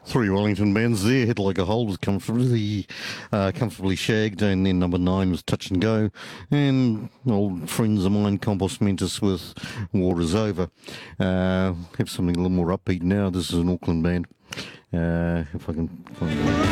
Three Wellington bands there. Hit Like a Hole was comfortably shagged, and then number 9 was Touch and Go, and old friends of mine, Compost Mentis with War Is Over. Have something a little more upbeat now. This is an Auckland band. If I can find it.